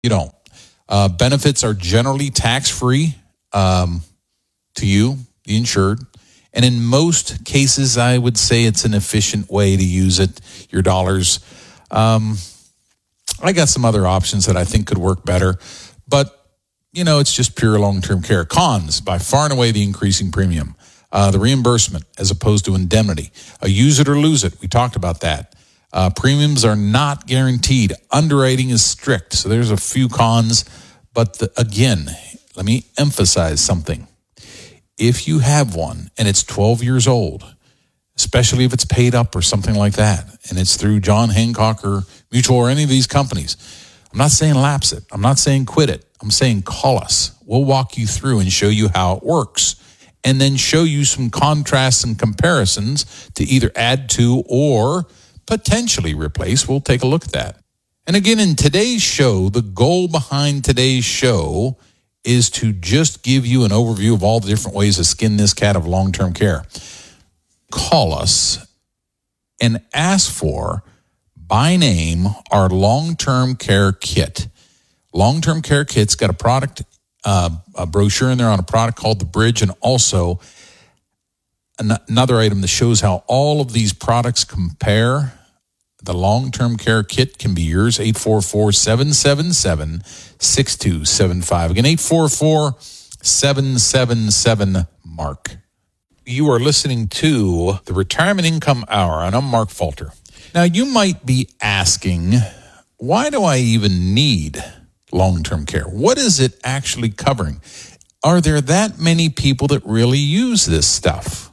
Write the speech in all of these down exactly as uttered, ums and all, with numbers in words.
You don't. Uh, benefits are generally tax-free um, to you, the insured. And in most cases, I would say it's an efficient way to use it, your dollars. Um, I got some other options that I think could work better. But, you know, it's just pure long-term care. Cons, by far and away the increasing premium. Uh, the reimbursement as opposed to indemnity. A use it or lose it. We talked about that. Uh, premiums are not guaranteed. Underwriting is strict. So there's a few cons. But the, again, let me emphasize something. If you have one and it's twelve years old, especially if it's paid up or something like that, and it's through John Hancock or Mutual or any of these companies, I'm not saying lapse it. I'm not saying quit it. I'm saying call us. We'll walk you through and show you how it works, and then show you some contrasts and comparisons to either add to or potentially replace. We'll take a look at that. And again, in today's show, the goal behind today's show is to just give you an overview of all the different ways to skin this cat of long-term care. Call us and ask for, by name, our long-term care kit. Long-term care kit's got a product, uh, a brochure in there on a product called The Bridge, and also an- another item that shows how all of these products compare. The long-term care kit can be yours, eight four four, seven seven seven, six two seven five. Again, eight four four, seven seven seven, MARK. You are listening to the Retirement Income Hour, and I'm Mark Falter. Now, you might be asking, why do I even need long-term care? What is it actually covering? Are there that many people that really use this stuff?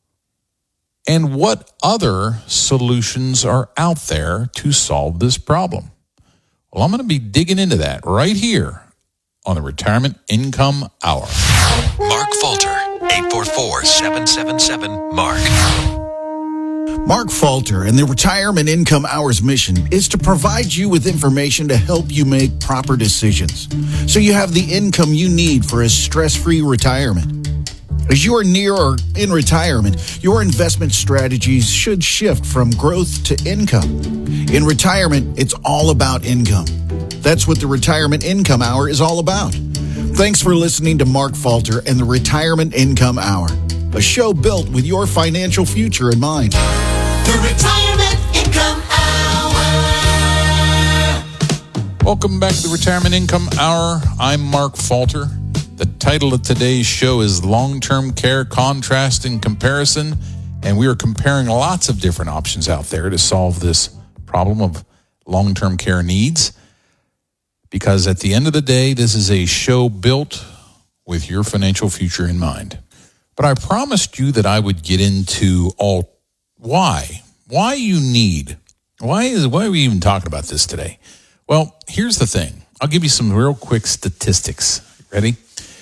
And what other solutions are out there to solve this problem? Well, I'm going to be digging into that right here on the Retirement Income Hour. Mark Falter, eight four four, seven seven seven, MARK. Mark Falter and the Retirement Income Hour's mission is to provide you with information to help you make proper decisions so you have the income you need for a stress-free retirement. As you are near or in retirement, your investment strategies should shift from growth to income. In retirement, it's all about income. That's what the Retirement Income Hour is all about. Thanks for listening to Mark Falter and the Retirement Income Hour, a show built with your financial future in mind. The Retirement Income Hour. Welcome back to the Retirement Income Hour. I'm Mark Falter. The title of today's show is Long-Term Care Contrast and Comparison, and we are comparing lots of different options out there to solve this problem of long-term care needs, because at the end of the day, this is a show built with your financial future in mind. But I promised you that I would get into all why, why you need, why is why are we even talking about this today? Well, here's the thing. I'll give you some real quick statistics. Ready?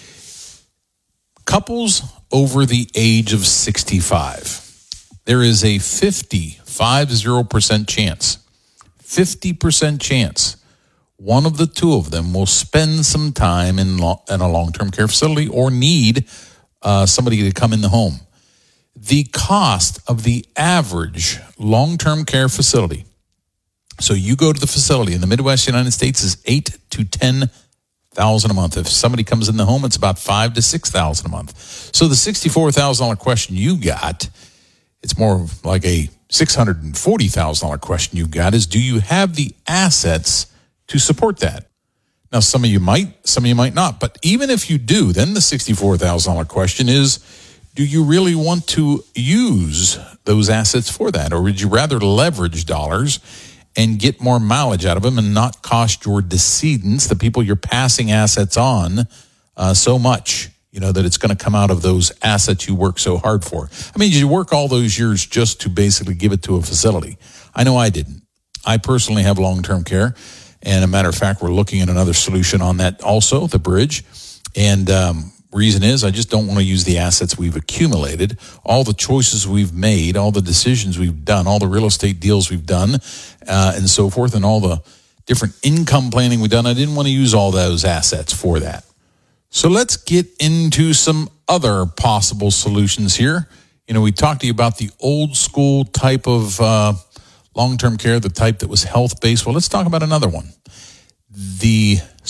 Couples over the age of sixty-five, there is a fifty, five zero percent chance, fifty percent chance one of the two of them will spend some time in, lo- in a long-term care facility or need uh, somebody to come in the home. The cost of the average long-term care facility, so you go to the facility in the Midwest United States, is eight to ten thousand a month. If somebody comes in the home, it's about five to six thousand a month. So the sixty-four thousand dollar question you got, it's more like a six hundred forty thousand dollar question you got, is do you have the assets to support that? Now, some of you might, some of you might not. But even if you do, then the sixty-four thousand dollar question is, do you really want to use those assets for that? Or would you rather leverage dollars and get more mileage out of them and not cost your decedents, the people you're passing assets on, uh, so much, you know, that it's going to come out of those assets you work so hard for? I mean, you work all those years just to basically give it to a facility. I know I didn't. I personally have long-term care. And a matter of fact, we're looking at another solution on that also, the Bridge. And um, reason is I just don't want to use the assets we've accumulated, all the choices we've made, all the decisions we've done, all the real estate deals we've done, uh, and so forth, and all the different income planning we've done. I didn't want to use all those assets for that. So let's get into some other possible solutions here. You know, we talked to you about the old school type of uh, long-term care, the type that was health-based. Well, let's talk about another one. the